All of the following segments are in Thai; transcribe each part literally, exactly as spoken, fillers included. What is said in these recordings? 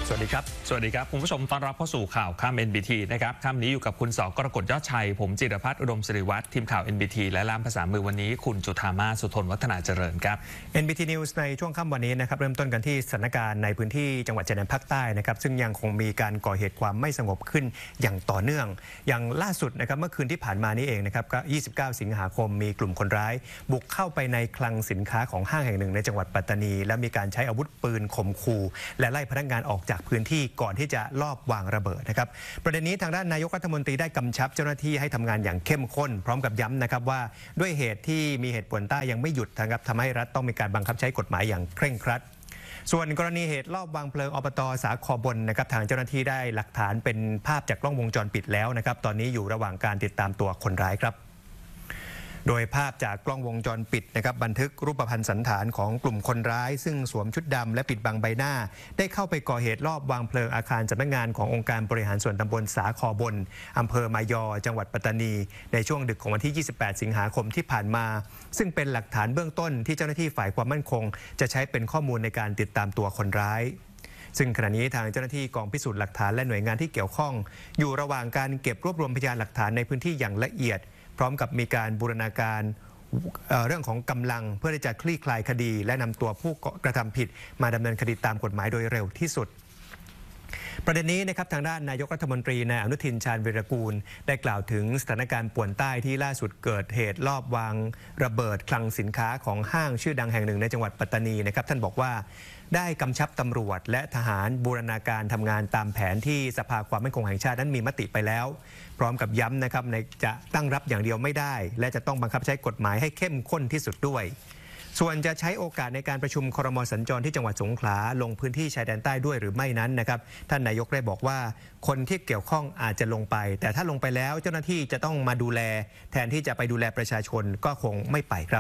สวัสดีครับสวัสดีครับคุณผู้ชมต้อนรับเข้าสู่ข่าวค่ำ เอ็น บี ที นะครับค่ำนี้อยู่กับคุณสกรกฎยอดชัยผมจิรพัฒน์อุดมศิริวัฒน์ทีมข่าว เอ็น บี ที และล่ามภาษามือวันนี้คุณจุฑามาสุทนวัฒนาเจริญครับเอ็น บี ที News ในช่วงค่ำวันนี้นะครับเริ่มต้นกันที่สถานการณ์ในพื้นที่จังหวัดชายแดนภาคใต้นะครับซึ่งยังคงมีการก่อเหตุความไม่สงบขึ้นอย่างต่อเนื่องอย่างล่าสุดนะครับเมื่อคืนที่ผ่านมานี้เองนะครับก็ยี่สิบเก้าสิงหาคมมีกลุ่มคนร้ายบุกเข้าไปในคลังสินค้าของห้างแห่งหนึ่งในจังหวัดปัตตานีและมีการใช้อาวุธปืนข่มขู่และไล่พนักงานออกจากพื้นที่ก่อนที่จะลอบวางระเบิดนะครับประเด็นนี้ทางด้านนายกรัฐมนตรีได้กำชับเจ้าหน้าที่ให้ทำงานอย่างเข้มข้นพร้อมกับย้ำนะครับว่าด้วยเหตุที่มีเหตุป่วนใต้ยังไม่หยุดนะครับทำให้รัฐต้องมีการบังคับใช้กฎหมายอย่างเคร่งครัดส่วนกรณีเหตุลอบวางเพลิงอบต.สาครบนนะครับทางเจ้าหน้าที่ได้หลักฐานเป็นภาพจากกล้องวงจรปิดแล้วนะครับตอนนี้อยู่ระหว่างการติดตามตัวคนร้ายครับโดยภาพจากกล้องวงจรปิดนะครับบันทึกรูปพรรณสันฐานของกลุ่มคนร้ายซึ่งสวมชุดดำและปิดบังใบหน้าได้เข้าไปก่อเหตุลอบวางเพลิงอาคารสำนักงานขององค์การบริหารส่วนตำบลสาครบนอำเภอมายอจังหวัดปัตตานีในช่วงดึกของวันที่ยี่สิบแปดสิงหาคมที่ผ่านมาซึ่งเป็นหลักฐานเบื้องต้นที่เจ้าหน้าที่ฝ่ายความมั่นคงจะใช้เป็นข้อมูลในการติดตามตัวคนร้ายซึ่งขณะนี้ทางเจ้าหน้าที่กองพิสูจน์หลักฐานและหน่วยงานที่เกี่ยวข้องอยู่ระหว่างการเก็บรวบรวมพยานหลักฐานในพื้นที่อย่างละเอียดพร้อมกับมีการบูรณาการเรื่องของกำลังเพื่อที่จะคลี่คลายคดีและนำตัวผู้กระทำผิดมาดำเนินคดีตามกฎหมายโดยเร็วที่สุดประเด็นนี้นะครับทางด้านนายกรัฐมนตรีนายอนุทินชาญวีรกูลได้กล่าวถึงสถานการณ์ป่วนใต้ที่ล่าสุดเกิดเหตุลอบวางระเบิดคลังสินค้าของห้างชื่อดังแห่งหนึ่งในจังหวัดปัตตานีนะครับท่านบอกว่าได้กำชับตำรวจและทหารบูรณาการทำงานตามแผนที่สภาความมั่นคงแห่งชาตินั้นมีมติไปแล้วพร้อมกับย้ำนะครับในจะตั้งรับอย่างเดียวไม่ได้และจะต้องบังคับใช้กฎหมายให้เข้มข้นที่สุดด้วยส่วนจะใช้โอกาสในการประชุมครม.สัญจรที่จังหวัดสงขลาลงพื้นที่ชายแดนใต้ด้วยหรือไม่นั้นนะครับท่านนายกได้บอกว่าคนที่เกี่ยวข้องอาจจะลงไปแต่ถ้าลงไปแล้วเจ้าหน้าที่จะต้องมาดูแลแทนที่จะไปดูแลประชาชนก็คงไม่ไปครับ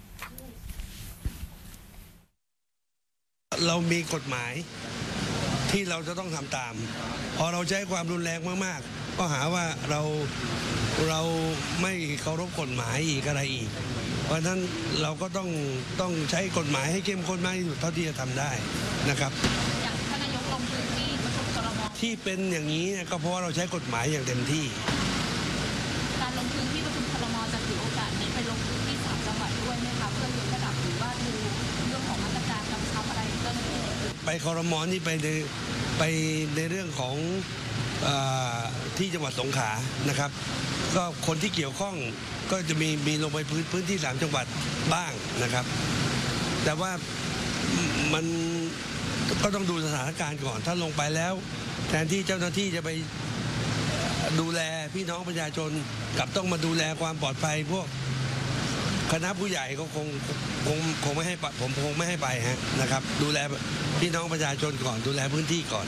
เรามีกฎหมายที่เราจะต้องทำตามพอเราใช้ความรุนแรงมากๆก็หาว่าเราเราไม่เคารพกฎหมายอีกอะไรอีกเพราะฉะนั้นเราก็ต้องต้องใช้กฎหมายให้เข้มข้นมากที่สุดเท่าที่จะทำได้นะครับอย่างท่านนายกลงพื้นที่ประชุมครม. ที่เป็นอย่างนี้ก็เพราะว่าเราใช้กฎหมายอย่างเต็มที่การลงพื้นที่ประชุมครม.จะถือโอกาสนี้ไปลงพื้นที่สามจังหวัดด้วยไหมคะเพื่อยกระดับหรือว่าดูเรื่องของมาตรการกำชับอะไรเรื่องนี้ไปครม.นี่ไปในไปในเรื่องของที่จังหวัดสงขลานะครับก็คนที่เกี่ยวข้องก็จะมีมีลงไปพื้นพื้นที่สามจังหวัดบ้างนะครับแต่ว่ามันก็ต้องดูสถานการณ์ก่อนถ้าลงไปแล้วแทนที่เจ้าหน้าที่จะไปดูแลพี่น้องประชาชนกับต้องมาดูแลความปลอดภัยพวกคณะผู้ใหญ่ก็คงคงคงไม่ให้ผมคงไม่ให้ไปฮะนะครับดูแลพี่น้องประชาชนก่อนดูแลพื้นที่ก่อน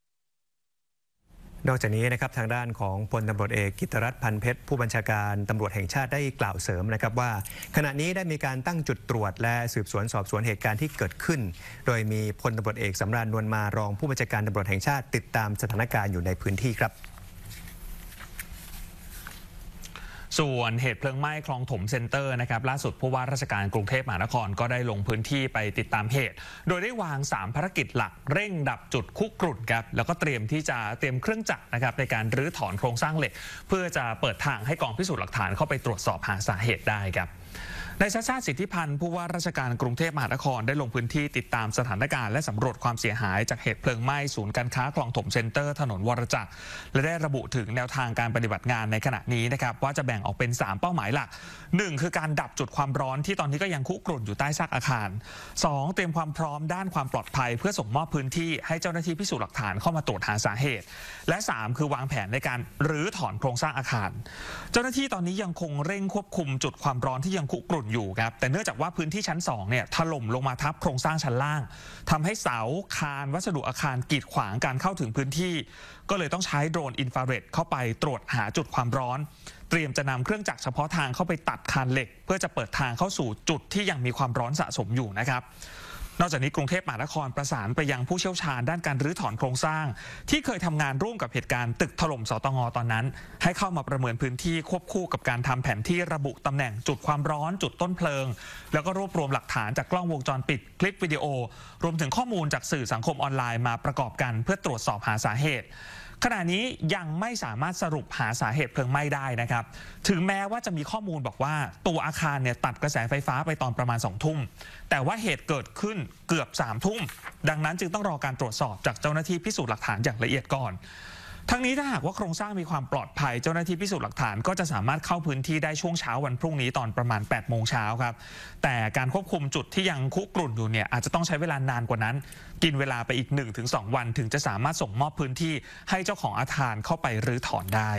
นอกจากนี้นะครับทางด้านของพลตำรวจเอกกิตติรัตน์พันเพชรผู้บัญชาการตำรวจแห่งชาติได้กล่าวเสริมนะครับว่าขณะนี้ได้มีการตั้งจุดตรวจและสืบสวนสอบสวนเหตุการณ์ที่เกิดขึ้นโดยมีพลตำรวจเอกสำราญนวลมารองผู้บัญชาการตำรวจแห่งชาติติดตามสถานการณ์อยู่ในพื้นที่ครับส่วนเหตุเพลิงไหม้คลองถมเซ็นเตอร์นะครับล่าสุดผู้ว่าราชการกรุงเทพมหานครก็ได้ลงพื้นที่ไปติดตามเหตุโดยได้วางสามภารกิจหลักเร่งดับจุดคุกรุ่นครับแล้วก็เตรียมที่จะเตรียมเครื่องจักรนะครับในการรื้อถอนโครงสร้างเหล็กเพื่อจะเปิดทางให้กองพิสูจน์หลักฐานเข้าไปตรวจสอบหาสาเหตุได้ครับนายชาติชาติสิทธิพันธ์ผู้ว่าราชการกรุงเทพมหานครได้ลงพื้นที่ติดตามสถานการณ์และสำรวจความเสียหายจากเหตุเพลิงไหม้ศูนย์การค้าคลองถมเซ็นเตอร์ถนนวรจักรและได้ระบุถึงแนวทางการปฏิบัติงานในขณะนี้นะครับว่าจะแบ่งออกเป็นสามเป้าหมายหลักหนึ่งคือการดับจุดความร้อนที่ตอนนี้ก็ยังคุกรุ่นอยู่ใต้ซากอาคารสองเตรียมความพร้อมด้านความปลอดภัยเพื่อส่งมอบพื้นที่ให้เจ้าหน้าที่พิสูจน์หลักฐานเข้ามาตรวจหาสาเหตุและสามคือวางแผนในการรื้อถอนโครงสร้างอาคารเจ้าหน้าที่ตอนนี้ยังคงเร่งควบคุมจุดความร้อนที่ยังคุกรุ่นอยู่ครับแต่เนื่องจากว่าพื้นที่ชั้นสองเนี่ยถล่มลงมาทับโครงสร้างชั้นล่างทำให้เสาคานวัสดุอาคารกีดขวางการเข้าถึงพื้นที่ก็เลยต้องใช้โดรนอินฟราเรดเข้าไปตรวจหาจุดความร้อนเตรียมจะนำเครื่องจักรเฉพาะทางเข้าไปตัดคานเหล็กเพื่อจะเปิดทางเข้าสู่จุดที่ยังมีความร้อนสะสมอยู่นะครับนอกจากนี้กรุงเทพมหานครประสานไปยังผู้เชี่ยวชาญด้านการรื้อถอนโครงสร้างที่เคยทำงานร่วมกับเหตุการณ์ตึกถล่มสตง.ตอนนั้นให้เข้ามาประเมินพื้นที่ควบคู่กับการทำแผนที่ระบุตำแหน่งจุดความร้อนจุดต้นเพลิงแล้วก็รวบรวมหลักฐานจากกล้องวงจรปิดคลิปวิดีโอรวมถึงข้อมูลจากสื่อสังคมออนไลน์มาประกอบกันเพื่อตรวจสอบหาสาเหตุขณะนี้ยังไม่สามารถสรุปหาสาเหตุเพลิงไหม้ได้นะครับถึงแม้ว่าจะมีข้อมูลบอกว่าตัวอาคารเนี่ยตัดกระแสไฟฟ้าไปตอนประมาณสองทุ่มแต่ว่าเหตุเกิดขึ้นเกือบสามทุ่มดังนั้นจึงต้องรอการตรวจสอบจากเจ้าหน้าที่พิสูจน์หลักฐานอย่างละเอียดก่อนทั้งนี้ถ้าหากว่าโครงสร้างมีความปลอดภัยเจ้าหน้าที่พิสูจน์หลักฐานก็จะสามารถเข้าพื้นที่ได้ช่วงเช้าวันพรุ่งนี้ตอนประมาณแปดโมงเช้าครับแต่การควบคุมจุดที่ยังคุกรุ่นอยู่เนี่ยอาจจะต้องใช้เวลานานกว่านั้นกินเวลาไปอีก หนึ่งถึงสอง วันถึงจะสามารถส่งมอบพื้นที่ให้เจ้าของอาคารเข้าไปรื้อถอนได้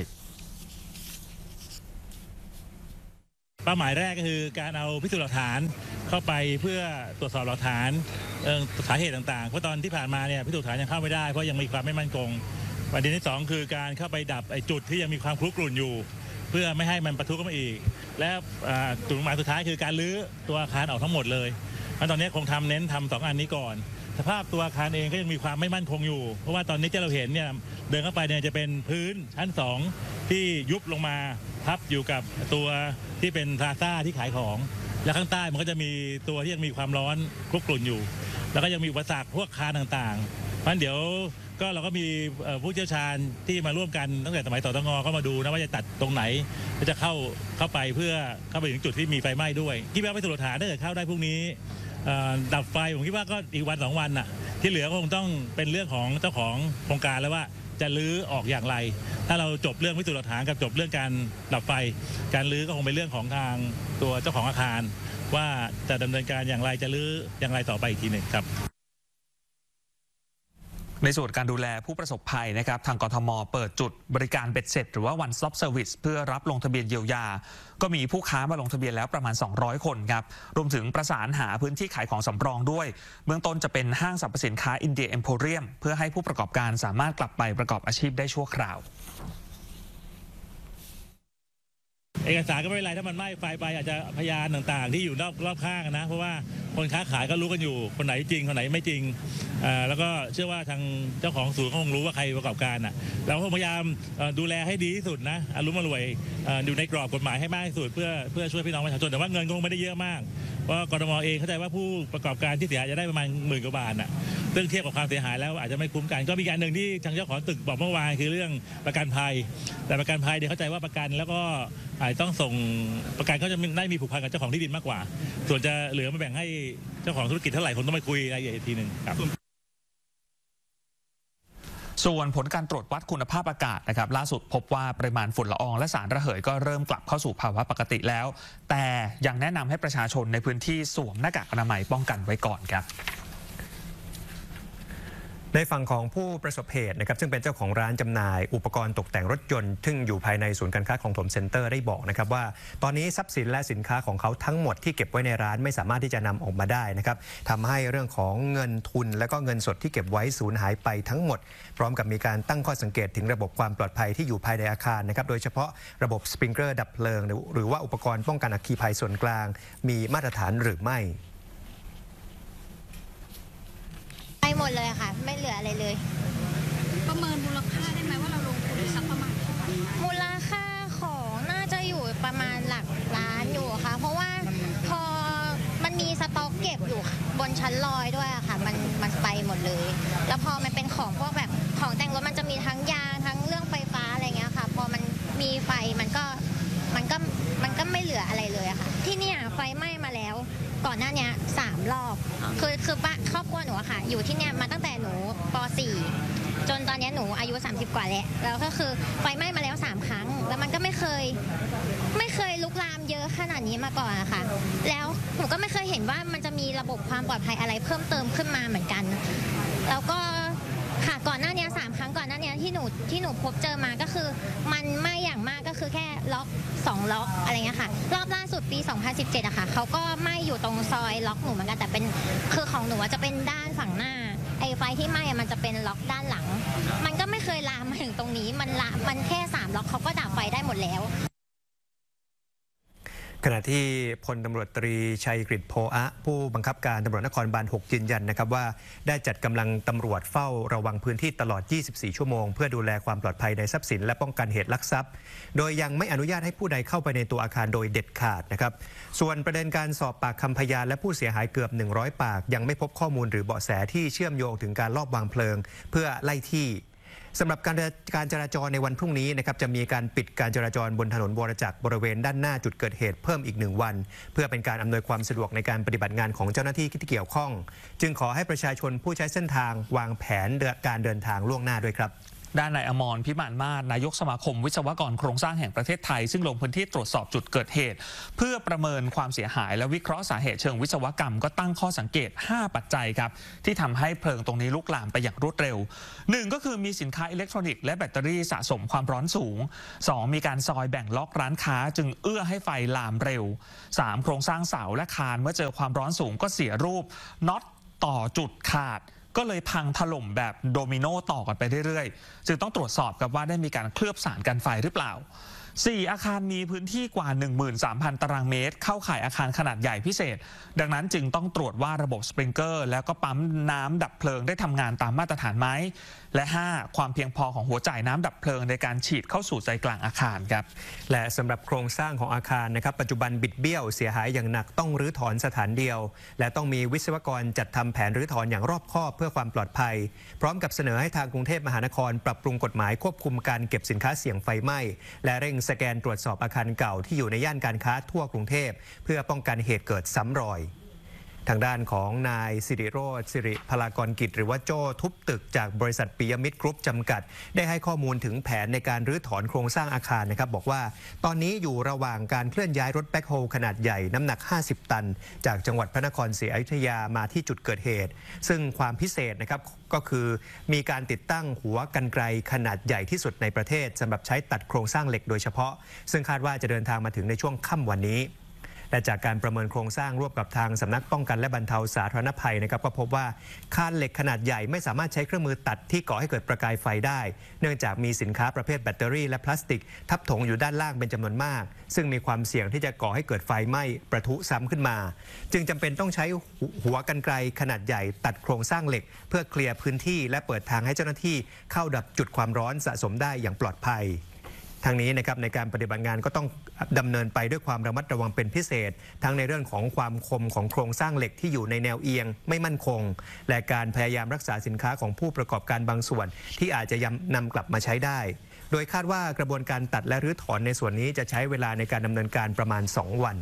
เป้าหมายแรกก็คือการเอาพิสูจน์หลักฐานเข้าไปเพื่อตรวจสอบหลักฐานสาเหตุต่างๆเพราะตอนที่ผ่านมาเนี่ยพิสูจน์หลักฐานยังเข้าไม่ได้เพราะยังมีความไม่มั่นคงประเด็นที่สองคือการเข้าไปดับไอ้จุดที่ยังมีความครุกรุ่นอยู่เพื่อไม่ให้มันปะทุขึ้นมาอีกและจุดหมายสุดท้ายคือการรื้อตัวอาคารออกทั้งหมดเลยตอนนี้คงทำเน้นทำสองอันนี้ก่อนสภาพตัวอาคารเองก็ยังมีความไม่มั่นคงอยู่เพราะว่าตอนนี้ที่เราเห็นเนี่ยเดินเข้าไปเนี่ยจะเป็นพื้นชั้นสองที่ยุบลงมาทับอยู่กับตัวที่เป็นพลาซ่าที่ขายของและข้างใต้มันก็จะมีตัวที่ยังมีความร้อนคลุกกลุ่นอยู่แล้วก็ยังมีอุปสรรคพวกคานต่างๆเพราะฉะนั้นเดี๋ยวก็เราก็มีผู้เชี่ยวชาญที่มาร่วมกันตั้งแต่สมัยสตง.ก็มาดูนะว่าจะตัดตรงไหนจะเข้าเข้าไปเพื่อเข้าไปถึงจุดที่มีไฟไหม้ด้วยคิดว่าไปตรวจหาถ้าเกิดเข้าได้พรุ่งนี้ดับไฟผมคิดว่าก็อีกวันสองวันน่ะที่เหลือก็คงต้องเป็นเรื่องของเจ้าของโครงการแล้วว่าจะรื้อออกอย่างไรถ้าเราจบเรื่องพิสูจน์หลักฐานกับจบเรื่องการดับไฟการรื้อก็คงเป็นเรื่องของทางตัวเจ้าของอาคารว่าจะดำเนินการอย่างไรจะรื้ออย่างไรต่อไปอีกทีหนึ่งครับในส่วนการดูแลผู้ประสบภัยนะครับทางกทม.เปิดจุดบริการเบ็ดเสร็จหรือว่า one stop service เพื่อรับลงทะเบียนเยียวยาก็มีผู้ค้ามาลงทะเบียนแล้วประมาณสองร้อยคนครับรวมถึงประสานหาพื้นที่ขายของสำรองด้วยเบื้องต้นจะเป็นห้างสรรพสินค้าอินเดียเอ็มโพเรียมเพื่อให้ผู้ประกอบการสามารถกลับไปประกอบอาชีพได้ชั่วคราวเอกสารก็ไม่เป็นไรถ้ามันไหม้ไฟไปอาจจะพยานต่างๆที่อยู่รอบรอบข้างนะเพราะว่าคนค้าขายก็รู้กันอยู่คนไหนจริงคนไหนไม่จริงแล้วก็เชื่อว่าทางเจ้าของศูนย์ก็คงรู้ว่าใครประกอบการอ่ะเราก็พยายามดูแลให้ดีที่สุดนะอารมณ์รวยอยู่ในกรอบกฎหมายให้มากที่สุดเพื่อเพื่อช่วยพี่น้องประชาชนแต่ว่าเงินก็คงไม่ได้เยอะมากเพราะกทม.เองเข้าใจว่าผู้ประกอบการที่เสียหายจะได้ประมาณหมื่นกว่าบาทอ่ะซึ่งเทียบกับความเสียหายแล้วอาจจะไม่คุ้มกันก็มีการหนึ่งที่ทางเจ้าของตึกบอกเมื่อวานคือเรื่องประกันภัยแต่ประกันภัยเดี๋ยวเข้าใจว่าประกันแล้วก็อาจต้องส่งประกันเขาจะได้มีผูกพันกับเจ้าของที่ดินมากกว่าส่วนจะเหลือมาแบ่งให้เจ้าของธุรกิจเท่าไหร่คงต้องไปคุยรายละเอียดอีกทีหนึ่งครับส่วนผลการตรวจวัดคุณภาพอากาศนะครับล่าสุดพบว่าปริมาณฝุ่นละอองและสารระเหยก็เริ่มกลับเข้าสู่ภาวะปกติแล้วแต่ยังแนะนำให้ประชาชนในพื้นที่สวมหน้ากากอนามัยป้องกันไว้ก่อนครับในฝั่งของผู้ประสบเหตุนะครับซึ่งเป็นเจ้าของร้านจำหน่ายอุปกรณ์ตกแต่งรถยนต์ซึ่งอยู่ภายในศูนย์การค้าคลองถมเซ็นเตอร์ได้บอกนะครับว่าตอนนี้ทรัพย์สินและสินค้าของเขาทั้งหมดที่เก็บไว้ในร้านไม่สามารถที่จะนำออกมาได้นะครับทำให้เรื่องของเงินทุนและก็เงินสดที่เก็บไว้สูญหายไปทั้งหมดพร้อมกับมีการตั้งข้อสังเกตถึงระบบความปลอดภัยที่อยู่ภายในอาคารนะครับโดยเฉพาะระบบสปริงเกอร์ดับเพลิงหรือว่าอุปกรณ์ป้องกันอัคคีภัยส่วนกลางมีมาตรฐานหรือไม่ไปหมดเลยค่ะไม่เหลืออะไรเลยประเมินมูลค่าได้ไหมว่าเราลงทุนสักประมาณเท่าไหร่มูลค่าของน่าจะอยู่ประมาณหลักล้านอยู่ค่ะเพราะว่าพอมันมีสต็อกเก็บอยู่บนชั้นลอยด้วยค่ะมันมันไปหมดเลยแล้วพอมันเป็นของพวกแบบของแต่งรถมันจะมีทั้งยางทั้งเรื่องไฟฟ้าอะไรเงี้ยค่ะพอมันมีไฟมันก็มันก็มันก็ไม่เหลืออะไรเลยค่ะที่เนี่ยไฟไหม้มาแล้วก่อนหน้านี้สามรอบคือคือป้าครอบครัวหนูอะค่ะอยู่ที่เนี่ยมาตั้งแต่หนูป สี่จนตอนนี้หนูอายุสามสิบกว่าแล้วแล้วก็คือไฟไหม้มาแล้วสามครั้งแล้วมันก็ไม่เคยไม่เคยลุกลามเยอะขนาดนี้มาก่อนอะค่ะแล้วหนูก็ไม่เคยเห็นว่ามันจะมีระบบความปลอดภัยอะไรเพิ่มเติมขึ้นมาเหมือนกันแล้วก็ค่ะก่อนหน้านี้สามครั้งก่อนหน้านี้ที่หนูที่หนูพบเจอมาก็คือมันไม่อย่างมากก็คือแค่ล็อกสองล็อกอะไรเงี้ยค่ะรอบล่าสุดปีสองพันสิบเจ็ดอะค่ะเขาก็ไหม้อยู่ตรงซอยล็อกหนูเหมือนกันแต่เป็นคือของหนูจะเป็นด้านฝั่งหน้าไอ้ไฟที่ไหม้มันจะเป็นล็อกด้านหลังมันก็ไม่เคยลามมาถึงตรงนี้มันละมันแค่สามล็อกเขาก็ดับไฟได้หมดแล้วขณะที่พลตำรวจตรีชัยกฤษโพอะผู้บังคับการตำรวจนครบาลหกยืนยันนะครับว่าได้จัดกำลังตำรวจเฝ้าระวังพื้นที่ตลอดยี่สิบสี่ชั่วโมงเพื่อดูแลความปลอดภัยในทรัพย์สินและป้องกันเหตุลักทรัพย์โดยยังไม่อนุญาตให้ผู้ใดเข้าไปในตัวอาคารโดยเด็ดขาดนะครับส่วนประเด็นการสอบปากคำพยานและผู้เสียหายเกือบหนึ่งร้อยปากยังไม่พบข้อมูลหรือเบาะแสที่เชื่อมโยงถึงการลอบวางเพลิงเพื่อไล่ที่สำหรับการการจราจรในวันพรุ่งนี้นะครับจะมีการปิดการจราจรบนถนนวรจักรบริเวณด้านหน้าจุดเกิดเหตุเพิ่มอีกหนึ่งวันเพื่อเป็นการอำนวยความสะดวกในการปฏิบัติงานของเจ้าหน้าที่ที่เกี่ยวข้องจึงขอให้ประชาชนผู้ใช้เส้นทางวางแผนการเดินทางล่วงหน้าด้วยครับด้านนายอมรพิมานมาศนายกสมาคมวิศวกรโครงสร้างแห่งประเทศไทยซึ่งลงพื้นที่ตรวจสอบจุดเกิดเหตุเพื่อประเมินความเสียหายและวิเคราะห์สาเหตุเชิงวิศวกรรมก็ตั้งข้อสังเกตห้าปัจจัยครับที่ทำให้เพลิงตรงนี้ลุกลามไปอย่างรวดเร็วหนึ่งก็คือมีสินค้าอิเล็กทรอนิกส์และแบตเตอรี่สะสมความร้อนสูงสองมีการซอยแบ่งล็อกร้านค้าจึงเอื้อให้ไฟลามเร็วสามโครงสร้างเสาและคานเมื่อเจอความร้อนสูงก็เสียรูปน็อตต่อจุดขาดก็เลยพังถล่มแบบโดมิโนต่อกันไปเรื่อยๆจึงต้องตรวจสอบกับว่าได้มีการเคลือบสารกันไฟหรือเปล่าสี่อาคารมีพื้นที่กว่า หนึ่งหมื่นสามพัน ตารางเมตรเข้าข่ายอาคารขนาดใหญ่พิเศษดังนั้นจึงต้องตรวจว่าระบบสปริงเกอร์แล้วก็ปั๊มน้ำดับเพลิงได้ทำงานตามมาตรฐานไหมและห้าความเพียงพอของหัวจ่ายน้ำดับเพลิงในการฉีดเข้าสู่ใจกลางอาคารครับและสำหรับโครงสร้างของอาคารนะครับปัจจุบันบิดเบี้ยวเสียหายอย่างหนักต้องรื้อถอนสถานเดียวและต้องมีวิศวกรจัดทำแผนรื้อถอนอย่างรอบคอบเพื่อความปลอดภัยพร้อมกับเสนอให้ทางกรุงเทพมหานครปรับปรุงกฎหมายควบคุมการเก็บสินค้าเสี่ยงไฟไหม้และเร่งสแกนตรวจสอบอาคารเก่าที่อยู่ในย่านการค้าทั่วกรุงเทพเพื่อป้องกันเหตุเกิดซ้ำรอยทางด้านของนายสิริโรจน์สิริพลากรกิจหรือว่าโจ้ทุบตึกจากบริษัทปิยมิตรกรุ๊ปจำกัดได้ให้ข้อมูลถึงแผนในการรื้อถอนโครงสร้างอาคารนะครับบอกว่าตอนนี้อยู่ระหว่างการเคลื่อนย้ายรถแบ็คโฮลขนาดใหญ่น้ำหนักห้าสิบตันจากจังหวัดพระนครศรีอยุธยามาที่จุดเกิดเหตุซึ่งความพิเศษนะครับก็คือมีการติดตั้งหัวกรรไกรขนาดใหญ่ที่สุดในประเทศสำหรับใช้ตัดโครงสร้างเหล็กโดยเฉพาะซึ่งคาดว่าจะเดินทางมาถึงในช่วงค่ำวันนี้และจากการประเมินโครงสร้างร่วมกับทางสำนักป้องกันและบรรเทาสาธารณภัยนะครับก็พบว่าคานเหล็กขนาดใหญ่ไม่สามารถใช้เครื่องมือตัดที่ก่อให้เกิดประกายไฟได้เนื่องจากมีสินค้าประเภทแบตเตอรี่และพลาสติกทับถมอยู่ด้านล่างเป็นจำนวนมากซึ่งมีความเสี่ยงที่จะก่อให้เกิดไฟไหม้ประทุซ้ำขึ้นมาจึงจำเป็นต้องใช้หัวกรรไกรขนาดใหญ่ตัดโครงสร้างเหล็กเพื่อเคลียร์พื้นที่และเปิดทางให้เจ้าหน้าที่เข้าดับจุดความร้อนสะสมได้อย่างปลอดภัยทางนี้นะครับในการปฏิบัติงานก็ต้องดำเนินไปด้วยความระมัดระวังเป็นพิเศษทั้งในเรื่องของความคมของโครงสร้างเหล็กที่อยู่ในแนวเอียงไม่มั่นคงและการพยายามรักษาสินค้าของผู้ประกอบการบางส่วนที่อาจจะนำกลับมาใช้ได้โดยคาดว่ากระบวนการตัดและรื้อถอนในส่วนนี้จะใช้เวลาในการดำเนินการประมาณสองวัน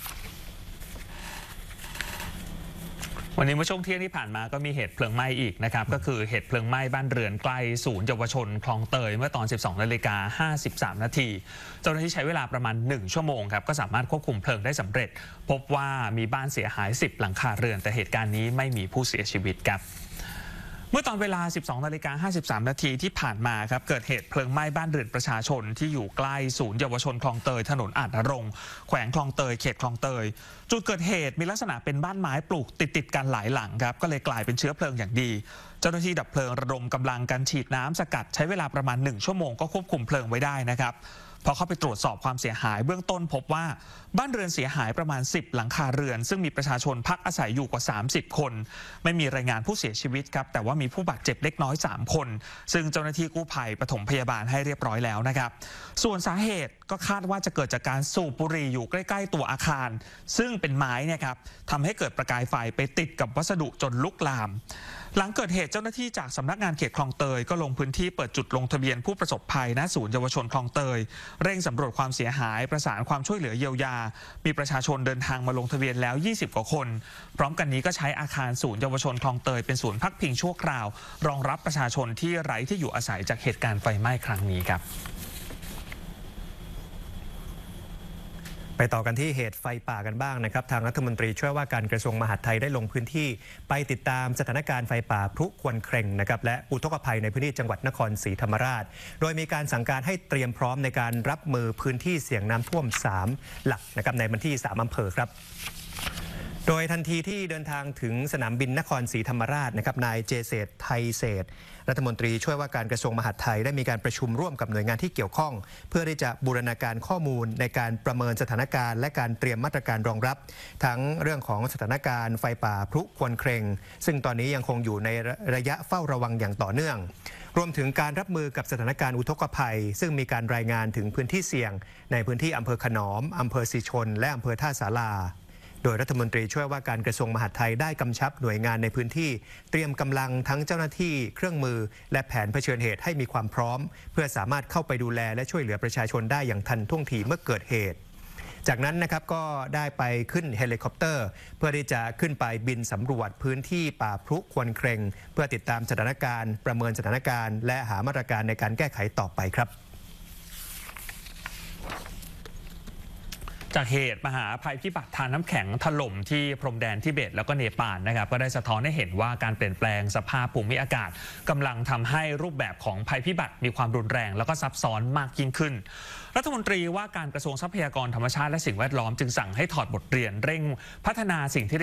วันนี้เมื่อช่วงเที่ยงที่ผ่านมาก็มีเหตุเพลิงไหม้อีกนะครับก็คือเหตุเพลิงไหม้บ้านเรือนใกล้ศูนย์เยาวชนคลองเตยเมื่อตอน สิบสองนาฬิกาห้าสิบสาม นาทีเจ้าหน้าที่ใช้เวลาประมาณหนึ่งชั่วโมงครับก็สามารถควบคุมเพลิงได้สำเร็จพบว่ามีบ้านเสียหายสิบหลังคาเรือนแต่เหตุการณ์นี้ไม่มีผู้เสียชีวิตครับเมื่อตอนเวลา สิบสองนาฬิกาห้าสิบสาม นาทีที่ผ่านมาครับเกิดเหตุเพลิงไหม้บ้านเรือนประชาชนที่อยู่ใกล้ศูนย์เยาวชนคลองเตยถนนอาจนรงค์แขวงคลองเตยเขตคลองเตยจุดเกิดเหตุมีลักษณะเป็นบ้านไม้ปลูกติดติดกันหลายหลังครับก็เลยกลายเป็นเชื้อเพลิงอย่างดีเจ้าหน้าที่ดับเพลิงระดมกำลังกันฉีดน้ำสกัดใช้เวลาประมาณหนึ่งชั่วโมงก็ควบคุมเพลิงไว้ได้นะครับพอเข้าไปตรวจสอบความเสียหายเบื้องต้นพบว่าบ้านเรือนเสียหายประมาณสิบหลังคาเรือนซึ่งมีประชาชนพักอาศัยอยู่กว่าสามสิบคนไม่มีรายงานผู้เสียชีวิตครับแต่ว่ามีผู้บาดเจ็บเล็กน้อยสามคนซึ่งเจ้าหน้าที่กู้ภัยปฐมพยาบาลให้เรียบร้อยแล้วนะครับส่วนสาเหตุก็คาดว่าจะเกิดจากการสูบบุหรี่อยู่ใกล้ๆตัวอาคารซึ่งเป็นไม้เนี่ยครับทำให้เกิดประกายไฟไปติดกับวัสดุจนลุกลามหลังเกิดเหตุเจ้าหน้าที่จากสำนักงานเขตคลองเตยก็ลงพื้นที่เปิดจุดลงทะเบียนผู้ประสบภัยณศูนย์เยาวชนคลองเตยเร่งสำรวจความเสียหายประสานความช่วยเหลือเยียวยามีประชาชนเดินทางมาลงทะเบียนแล้วยี่สิบกว่าคนพร้อมกันนี้ก็ใช้อาคารศูนย์เยาวชนคลองเตยเป็นศูนย์พักพิงชั่วคราวรองรับประชาชนที่ไร้ที่อยู่อาศัยจากเหตุการณ์ไฟไหม้ครั้งนี้ครับไปต่อกันที่เหตุไฟป่ากันบ้างนะครับทางรัฐมนตรีช่วยว่าการกระทรวงมหาดไทยได้ลงพื้นที่ไปติดตามสถานการณ์ไฟป่าพลุควนเคร่งนะครับและอุทกภัยในพื้นที่จังหวัดนครศรีธรรมราชโดยมีการสั่งการให้เตรียมพร้อมในการรับมือพื้นที่เสี่ยงน้ำท่วมสามหลักนะครับในพื้นที่สามอำเภอครับโดยทันทีที่เดินทางถึงสนามบินนครศรีธรรมราชนะครับนายเจเศรษฐ์ไทยเศรษฐ์รัฐมนตรีช่วยว่าการกระทรวงมหาดไทยได้มีการประชุมร่วมกับหน่วยงานที่เกี่ยวข้องเพื่อที่จะบูรณาการข้อมูลในการประเมินสถานการณ์และการเตรียมมาตรการรองรับทั้งเรื่องของสถานการณ์ไฟป่าพลุควนเครงซึ่งตอนนี้ยังคงอยู่ในระยะเฝ้าระวังอย่างต่อเนื่องรวมถึงการรับมือกับสถานการณ์อุทกภัยซึ่งมีการรายงานถึงพื้นที่เสี่ยงในพื้นที่อำเภอขนอมอำเภอสิชนและอำเภอท่าสาราโดยรัฐมนตรีช่วยว่าการกระทรวงมหาดไทยได้กำชับหน่วยงานในพื้นที่เตรียมกำลังทั้งเจ้าหน้าที่เครื่องมือและแผนเผชิญเหตุให้มีความพร้อมเพื่อสามารถเข้าไปดูแลและช่วยเหลือประชาชนได้อย่างทันท่วงทีเมื่อเกิดเหตุจากนั้นนะครับก็ได้ไปขึ้นเฮลิคอปเตอร์เพื่อที่จะขึ้นไปบินสำรวจพื้นที่ป่าพลุควนเครงเพื่อติดตามสถานการณ์ประเมินสถานการณ์และหามาตรการในการแก้ไขต่อไปครับจากเหตุมหาภัยพิบัติทางน้ำแข็งถล่มที่พรมแดนทิเบตแล้วก็เนปาลนะครับก็ได้สะท้อนให้เห็นว่าการเปลี่ยนแปลงสภาพภูมิอากาศกำลังทำให้รูปแบบของภัยพิบัติมีความรุนแรงแล้วก็ซับซ้อนมากยิ่งขึ้นรัฐมนตรีว่าการกระทรวงทรัพยากรธรรมชาติและสิ่งแวดล้อมจึงสั่งให้ถอดบทเรียนเร่งพัฒนาสิ่งที่